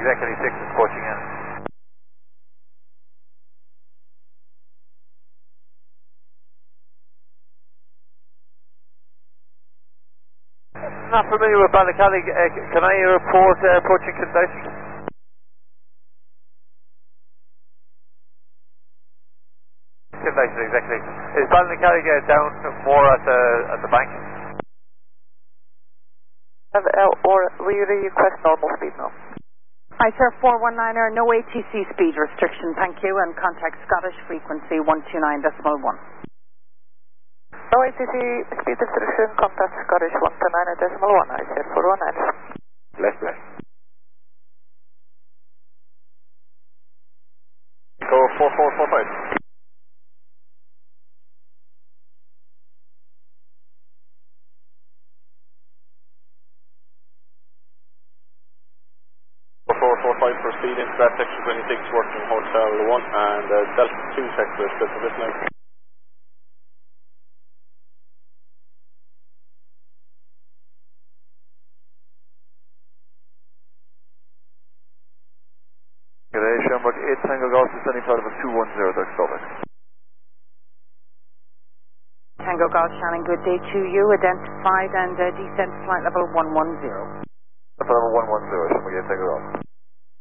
Executive 6 is pushing in. Not familiar with Ballycally. Can I report approaching Kildare? Exactly. Is Ballycally down more at the bank? Or will you request normal speed now? Hi sir, 419er, no ATC speed restriction, thank you, and contact Scottish frequency 129.1. No ATC speed restriction, contact Scottish 129.1, I said 419. Bless. Go 4445. 4445 for speed into that section 26 working Hotel 1 and Delta 2 sector still for this line. G'day, Shamrock 8 Tango Golf descending flight of a 210, Dr. Stolbeck. Tango Golf Shannon, good day to you, identified and descent flight level 110. Level 110, Shamrock 8 Tango Golf.